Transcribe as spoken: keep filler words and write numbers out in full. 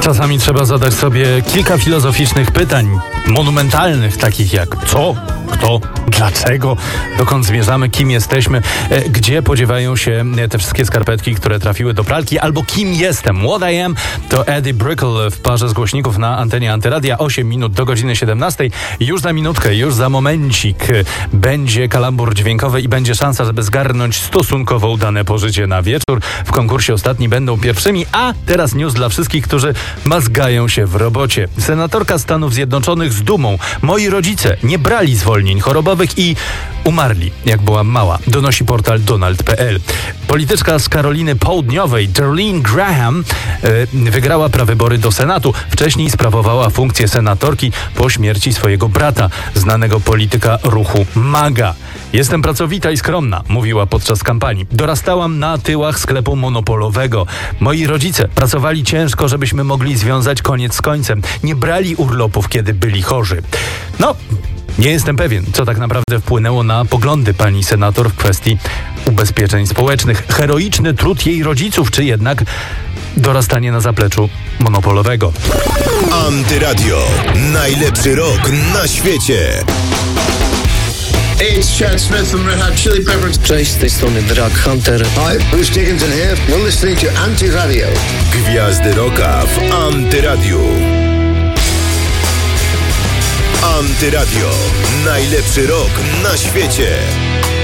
Czasami trzeba zadać sobie kilka filozoficznych pytań, monumentalnych, takich jak co, kto, dlaczego, dokąd zmierzamy, kim jesteśmy, e, gdzie podziewają się te wszystkie skarpetki, które trafiły do pralki, albo kim jestem. What I am to Eddie Brickell w parze z głośników na antenie Antyradia. osiem minut do godziny siedemnastej. Już za minutkę, już za momencik będzie kalambur dźwiękowy i będzie szansa, żeby zgarnąć stosunkowo udane pożycie na wieczór. W konkursie ostatni będą pierwszymi, a teraz news dla wszystkich, którzy mazgają się w robocie. Senatorka Stanów Zjednoczonych z dumą. Moi rodzice nie brali zwolnień chorobowych i umarli, jak byłam mała, donosi portal donald kropka p l. Polityczka z Karoliny Południowej, Darlene Graham, yy, wygrała prawybory do Senatu. Wcześniej sprawowała funkcję senatorki po śmierci swojego brata, znanego polityka ruchu MAGA. Jestem pracowita i skromna, mówiła podczas kampanii. Dorastałam na tyłach sklepu monopolowego. Moi rodzice pracowali ciężko, żebyśmy mogli związać koniec z końcem. Nie brali urlopów, kiedy byli chorzy. No, nie jestem pewien, co tak naprawdę wpłynęło na poglądy pani senator w kwestii ubezpieczeń społecznych. Heroiczny trud jej rodziców, czy jednak dorastanie na zapleczu monopolowego. Antyradio. Najlepszy rok na świecie. It's Chad Smith from Red Hot Chili Peppers. Cześć, z tej strony Drag Hunter. Hi, Bruce Dickinson here. You're listening to Antyradio. Gwiazdy roka w Antyradiu. Antyradio. Najlepszy rok na świecie.